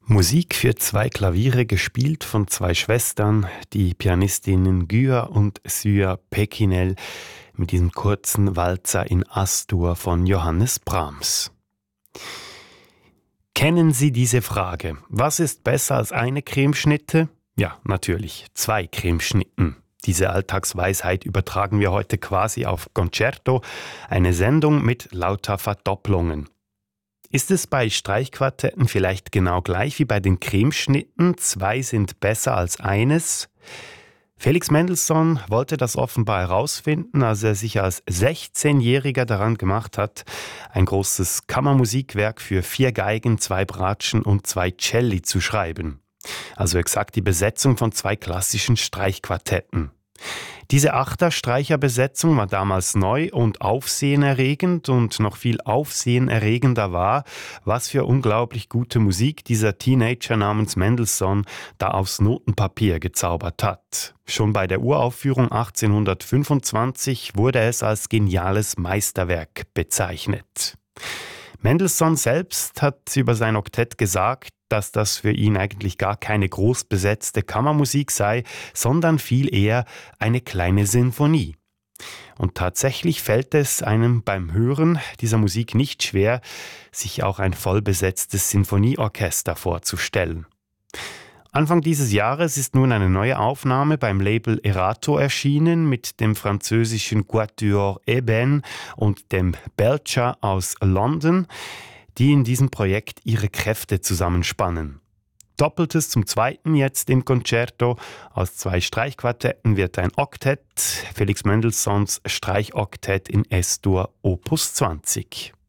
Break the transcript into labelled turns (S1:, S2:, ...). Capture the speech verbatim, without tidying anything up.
S1: Musik für zwei Klaviere, gespielt von zwei Schwestern, die Pianistinnen Györ und Syra Pekinel, mit diesem kurzen Walzer in As-Dur von Johannes Brahms. Kennen Sie diese Frage? Was ist besser als eine Cremeschnitte? Ja, natürlich, zwei Cremeschnitten. Diese Alltagsweisheit übertragen wir heute quasi auf Concerto, eine Sendung mit lauter Verdopplungen. Ist es bei Streichquartetten vielleicht genau gleich wie bei den Cremeschnitten? Zwei sind besser als eines? Felix Mendelssohn wollte das offenbar herausfinden, als er sich als sechzehnjähriger daran gemacht hat, ein großes Kammermusikwerk für vier Geigen, zwei Bratschen und zwei Celli zu schreiben. Also exakt die Besetzung von zwei klassischen Streichquartetten. Diese Achterstreicherbesetzung war damals neu und aufsehenerregend, und noch viel aufsehenerregender war, was für unglaublich gute Musik dieser Teenager namens Mendelssohn da aufs Notenpapier gezaubert hat. Schon bei der Uraufführung achtzehnhundertfünfundzwanzig wurde es als geniales Meisterwerk bezeichnet. Mendelssohn selbst hat über sein Oktett gesagt, dass das für ihn eigentlich gar keine groß besetzte Kammermusik sei, sondern viel eher eine kleine Sinfonie. Und tatsächlich fällt es einem beim Hören dieser Musik nicht schwer, sich auch ein vollbesetztes Sinfonieorchester vorzustellen. Anfang dieses Jahres ist nun eine neue Aufnahme beim Label Erato erschienen mit dem französischen Quatuor Eben und dem Belcher aus London, die in diesem Projekt ihre Kräfte zusammenspannen. Doppeltes zum zweiten jetzt im Concerto. Aus zwei Streichquartetten wird ein Oktett, Felix Mendelssohns Streichoktett in Es-Dur Opus zwanzig.